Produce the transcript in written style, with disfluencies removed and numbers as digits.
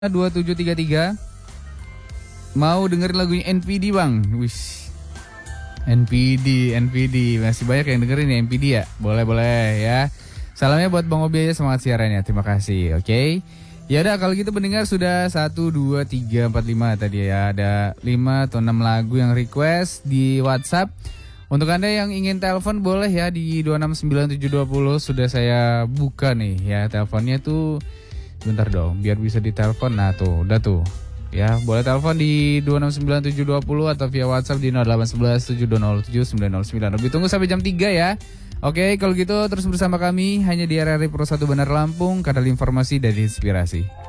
2733. Mau dengerin lagunya NPD bang? Wis, NPD masih banyak yang dengerin ya NPD ya. Boleh ya. Salamnya buat Bang Obi aja, semangat siarannya. Terima kasih. Oke. Ya udah kalau gitu pendengar sudah 1 2 3 4 5 tadi ya. Ada 5 atau 6 lagu yang request di WhatsApp. Untuk Anda yang ingin telepon boleh ya di 2697720 sudah saya buka nih ya. Teleponnya tuh bentar dong biar bisa ditelepon. Nah tuh udah tuh. Ya, boleh telepon di 2697720 atau via WhatsApp di 0811 7207909. Lebih tunggu sampai jam 3 ya. Oke, kalau gitu terus bersama kami hanya di RRI Pro 1 Bandar Lampung, kanal informasi dan inspirasi.